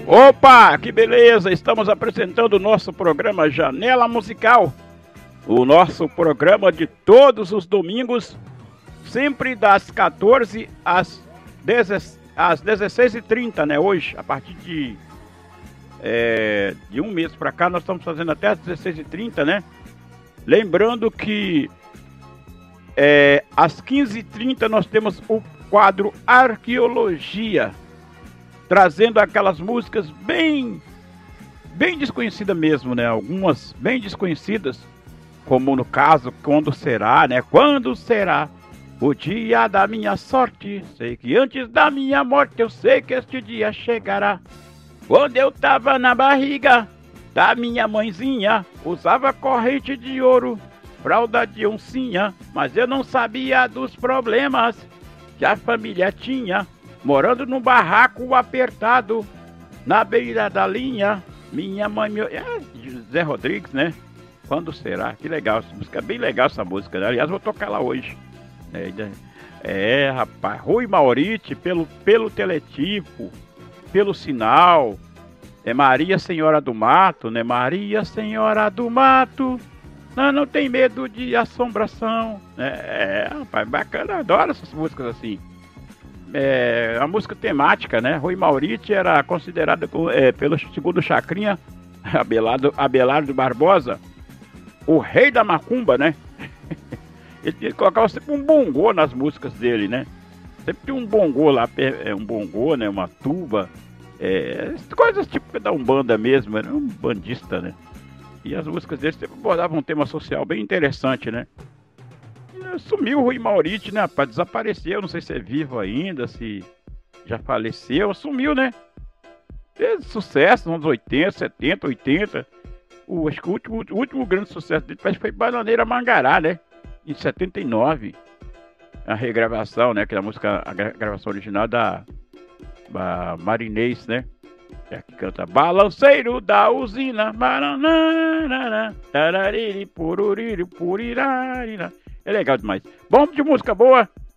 Opa, que beleza! Estamos apresentando o nosso programa Janela Musical, o nosso programa de todos os domingos, sempre das 14 às 16h30, né? Hoje, a partir de um mês para cá, nós estamos fazendo até às 16h30, né? Lembrando que às 15h30 nós temos o quadro Arqueologia, trazendo aquelas músicas bem desconhecidas mesmo, né? Algumas bem desconhecidas, como no caso, Quando Será, né? Quando será o dia da minha sorte? Sei que antes da minha morte eu sei que este dia chegará. Quando eu tava na barriga da minha mãezinha, usava corrente de ouro, fralda de oncinha, mas eu não sabia dos problemas que a família tinha. Morando num barraco apertado, na beira da linha, minha mãe... Zé Rodrigues, né? Quando será? Que legal essa música, bem legal essa música, né? Aliás, vou tocar lá hoje. Rapaz, Rui Mauriti, pelo teletipo, pelo sinal, Maria Senhora do Mato, né? Maria Senhora do Mato, não tem medo de assombração, rapaz, bacana, adoro essas músicas assim. A música temática, né? Rui Mauriti era considerado pelo segundo Chacrinha, Abelardo Barbosa, o rei da macumba, né? Ele colocava sempre um bongô nas músicas dele, né? Sempre tinha um bongô lá, um bongô, né? Uma tuba, coisas tipo da Umbanda mesmo, era um bandista, né? E as músicas dele sempre abordavam um tema social bem interessante, né? Sumiu o Rui Mauriti, né, rapaz? Desapareceu, não sei se é vivo ainda, se já faleceu, sumiu, né? Fez sucesso nos anos 80, 70, 80. Acho que o último grande sucesso dele parece que foi Bananeira Mangará, né? Em 79. A regravação, né? Aquela música, a gravação original da Marinês, né? Que canta Balanceiro da Usina. É legal demais. Bom de música boa.